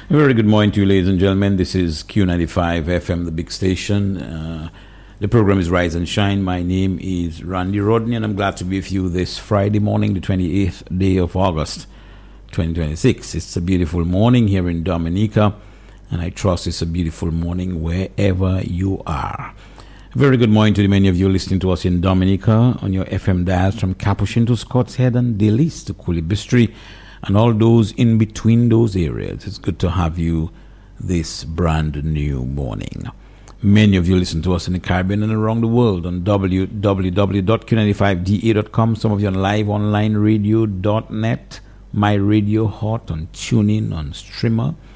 A very good morning to you, ladies and gentlemen. This is Q95 FM, the big station. The program is Rise and Shine. My name is Randy Rodney, and I'm glad to be with you this Friday morning, the 28th day of August, 2026. It's a beautiful morning here in Dominica, and I trust it's a beautiful morning wherever you are. A very good morning to the many of you listening to us in Dominica on your FM dials from Capuchin to Scott's Head and Delis to Coolibistry, and all those in between those areas. It's good to have you this brand new morning. Many of you listen to us in the Caribbean and around the world on www.q95da.com. Some of you on liveonlineradio.net, My Radio Hot, on TuneIn, on Streamer,